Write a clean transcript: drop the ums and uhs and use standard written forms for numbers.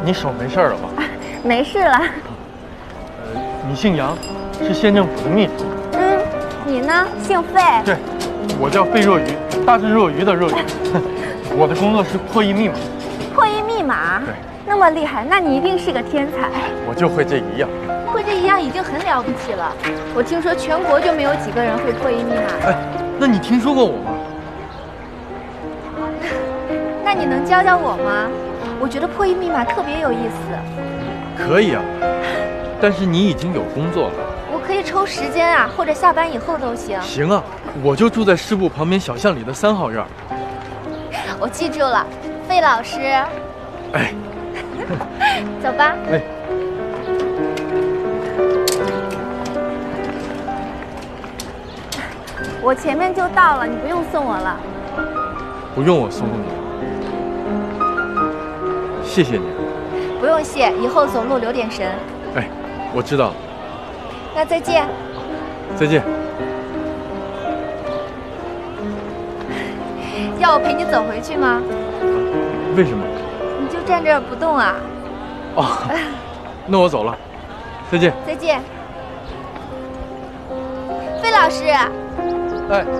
你手没事了吧？ 没事了。 你姓杨，是县政府的秘书。 你呢？姓费。 对，我叫费若愚，大智若愚的若愚。我的工作是破译密码。 破译密码？ 对。 那么厉害，那你一定是个天才。 我就会这一样。 会这一样已经很了不起了。我听说全国就没有几个人会破译密码。 哎，那你听说过我吗？ 那你能教教我吗？我觉得破译密码特别有意思。 可以啊，但是你已经有工作了。 我可以抽时间啊，或者下班以后都行。 行啊，我就住在市部旁边小巷里的3号院。 我记住了，费老师。 哎， 走吧。 哎。 我前面就到了，你不用送我了。 不用我送你，谢谢你。 不用谢，以后走路留点神。 哎，我知道了。 那再见。 再见。 要我陪你走回去吗？ 为什么？ 你就站这儿不动啊？ 哦，那我走了，再见。 再见。费老师。 哎。